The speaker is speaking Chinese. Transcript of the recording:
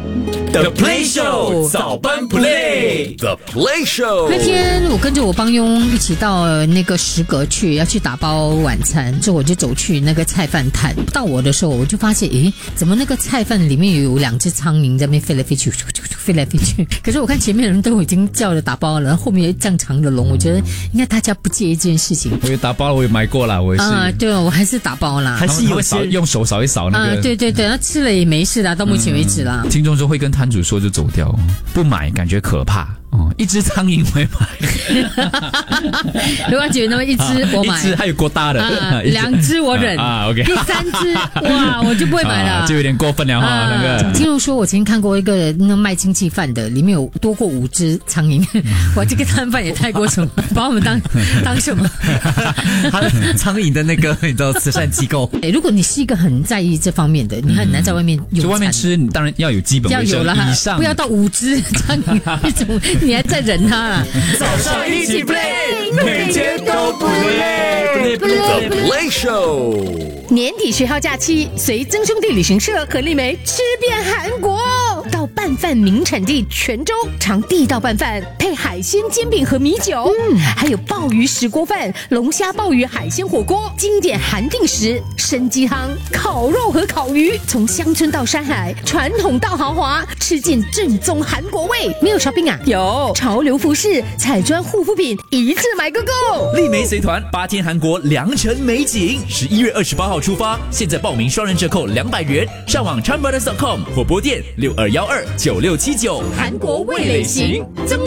The Play Show 早班 Play。The Play Show 那天我跟着我帮佣一起到那个食阁去，要去打包晚餐，之后我就走去那个菜饭摊。到我的时候，我就发现，诶，怎么那个菜饭里面有2只苍蝇在那边飞来飞去，飞来飞去？可是我看前面的人都已经叫了打包了，然后后面有这样长的龙，我觉得应该大家不介意这件事情。 我有打包了，我有买过啦，我也是。 对，我还是打包啦。 还是有用手扫一扫那个。 对，那吃了也没事啦，到目前为止啦。 听众说会跟摊主说就走掉，不买感觉可怕。一只苍蝇会买。 如果觉得那么1只我买， 1只还有过大的 ，2只我忍 OK， 第3只哇我就不会买了， 就有点过分了哈。那个听说我曾经看过一个那卖经济饭的，里面有多过5只苍蝇，哇，这个摊贩也太过分，把我们当什么？ 苍蝇的那个你知道慈善机构。 如果你是一个很在意这方面的，你很难在外面用餐。 就外面吃，你当然要有基本卫生以上， 不要到5只苍蝇，你还在忍它。 早上一起 play， 每天都不累。The Play Show 年底10号假期，随曾兄弟旅行社和丽梅吃遍韩国，到拌饭名产地泉州尝地道拌饭，配海鲜煎饼和米酒，还有鲍鱼石锅饭、龙虾鲍鱼海鲜火锅，经典韩定食、参鸡汤、烤肉和烤鱼，从乡村到山海，传统到豪华，吃尽正宗韩国味。没有 shopping 啊？有潮流服饰、彩妆护肤品，一次买个够。 丽梅随团8天韩国良辰美景，11月28号出发，现在报名双人折扣200元，上网 chanbrothers.com 或拨电62129679。 韩国味蕾行，曾